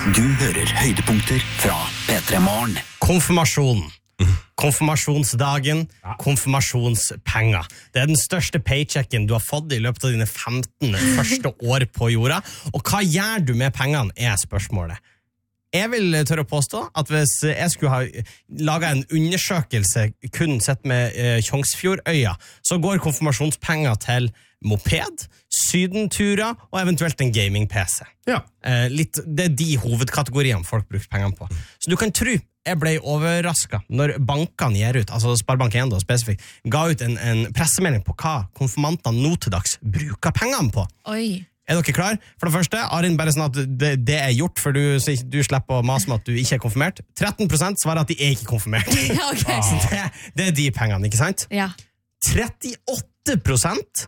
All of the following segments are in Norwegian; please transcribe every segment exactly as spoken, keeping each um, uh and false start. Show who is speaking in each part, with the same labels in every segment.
Speaker 1: Du hører høydepunkter fra P tre Morgen.
Speaker 2: Konfirmasjon. Konfirmasjonsdagen, konfirmasjonspenger. Det er den største paychecken du har fått i løpet av dine femten første år på jorda. Og hva gjør du med pengene, er spørsmålet. Jeg vil tørre å påstå at hvis jeg skulle ha laget en undersøkelse kun sett med eh, Tjongsfjordøya, så går konfirmasjonspenger til moped, sydenturer og eventuelt en gaming-P C.
Speaker 3: Ja.
Speaker 2: Eh, litt, det er de hovedkategoriene folk bruker pengene på. Så du kan tro jeg ble overrasket når bankene gir ut, altså Sparebank en da spesifikt, ga ut en, en pressemelding på hva konfirmantene nå til dags bruker pengene på.
Speaker 4: Oi.
Speaker 2: Er dere klar? For det første, Arin, bare sånn at det, det er gjort, for du, så du slipper å mase med at du ikke er konfirmert. tretten prosent svarer at de er ikke konfirmert.
Speaker 4: Ja, okay.
Speaker 2: Så det, det er de pengene, ikke sant?
Speaker 4: Ja.
Speaker 2: trettiåtte prosent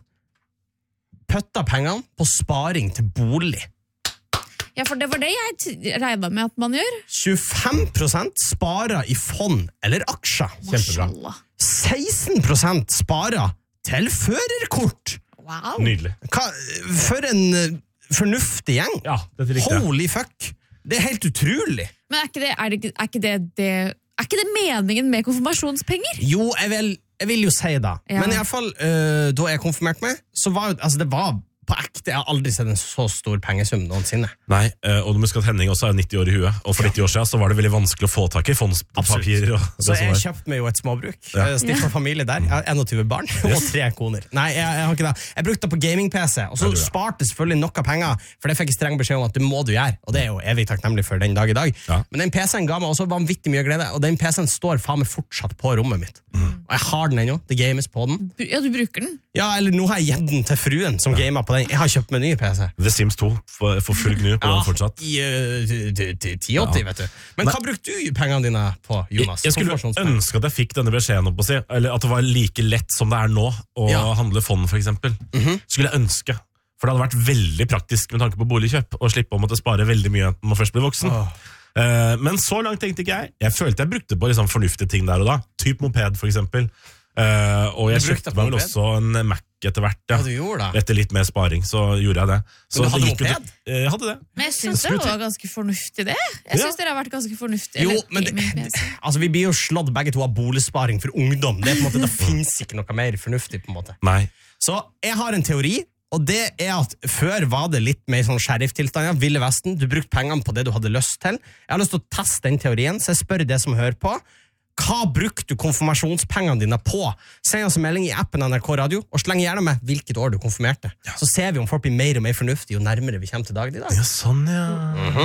Speaker 2: pøtta pengene på sparing til bolig.
Speaker 4: Ja, for det var det jeg t- regnet med at man gjør.
Speaker 2: tjuefem prosent sparer i fond eller aksjer.
Speaker 3: Kjempebra.
Speaker 4: Mashallah.
Speaker 2: seksten prosent sparer til førerkort.
Speaker 4: Wow.
Speaker 3: Nydelig.
Speaker 2: Hva, for en uh, fornuftig gjeng.
Speaker 3: Ja, dette likte jeg.
Speaker 2: Holy fuck. Det er helt utrolig.
Speaker 4: Men er ikke det, er det, ikke- er ikke det, det Er ikke det meningen med konfirmasjonspenger?
Speaker 2: Jo, jeg vil, jeg vil jo si det.
Speaker 4: Ja.
Speaker 2: Men i alle fall, uh, da jeg konfirmerte meg, så var jo, altså det var på ekte, jeg har aldri sett en så stor pengesum noensinne.
Speaker 3: Nei, eh, og du må huske at Henning også er nitti år i huet, og for nitti år siden så var det veldig vanskelig å få tak i fondspapirer. Og det
Speaker 2: Så
Speaker 3: som
Speaker 2: jeg
Speaker 3: var.
Speaker 2: kjøpte meg jo et småbruk.
Speaker 3: Ja.
Speaker 2: Ja. Stiftet familie der. Jeg har enogtyve barn og tre koner. Nei, jeg, jeg har ikke det. Jeg brukte det på gaming-P C, og så
Speaker 3: Ja, du, ja.
Speaker 2: sparte selvfølgelig noe penger, for det fikk jeg streng beskjed om at det må du gjøre, og det er jo evig takknemlig for den dag i dag.
Speaker 3: Ja.
Speaker 2: Men den P C-en ga meg også vanvittig mye glede, og den P C-en står faen meg fortsatt på rommet mitt. Og jeg har den ennå, det games på den.
Speaker 4: Ja, du bruker den.
Speaker 2: Ja, eller nå har jeg gitt den til fruen som gamer på den. Jeg har kjøpt meg ny P C.
Speaker 3: The Sims to for, for full gnu på den fortsatt.
Speaker 2: i uh, ti åtti, vet du. Men hva brukte du pengene dine på, Jonas?
Speaker 3: Jeg skulle
Speaker 2: Konfirmasjonspenger.
Speaker 3: ønske at jeg fikk denne beskjeden opp å si, eller at det var like lett som det er nå å
Speaker 2: Ja.
Speaker 3: handle fond, for eksempel. Skulle jeg ønske. For det hadde vært veldig praktisk med tanke på boligkjøp, å slippe å måtte spare veldig mye når man først blir voksen.
Speaker 2: Åh.
Speaker 3: Eh, men så langt tenkte ikke jeg. Jeg følte jeg brukte på liksom fornuftige ting der og da. Typ moped, for eksempel. Eh, og jeg
Speaker 2: Du brukte
Speaker 3: kjøpte
Speaker 2: på
Speaker 3: meg vel
Speaker 2: moped?
Speaker 3: også en Mac etter hvert. Ja.
Speaker 2: Ja, du gjorde det.
Speaker 3: Etter litt mer sparing, så gjorde jeg det. Så
Speaker 2: Men du hadde
Speaker 3: det gikk jo
Speaker 2: moped?
Speaker 3: til- eh, Jeg hadde det.
Speaker 4: Men jeg syns det var ganske fornuftig, det. Jeg syns
Speaker 3: Ja.
Speaker 4: dere har vært ganske fornuftige.
Speaker 2: Jo,
Speaker 4: eller
Speaker 2: men det,
Speaker 4: gaming-P C.
Speaker 2: altså vi blir jo slått begge to av boligsparing for ungdom. Det er på en måte, det finnes ikke noe mer fornuftig på en måte.
Speaker 3: Nei.
Speaker 2: Så jeg har en teori, og det er at før var det litt mer sånn sheriff-tilstand, Ville Vesten, du brukte pengene på det du hadde lyst til. Jeg har lyst til å teste den teorien, så jeg spør det som hører på. Hva brukte du konfirmasjonspengene dine på? Send oss en melding i appen N R K Radio, og sleng gjerne med hvilket år du konfirmerte. Så ser vi om folk blir mer og mer fornuftige jo nærmere vi kommer til dagen i dag.
Speaker 3: Ja, sånn, ja.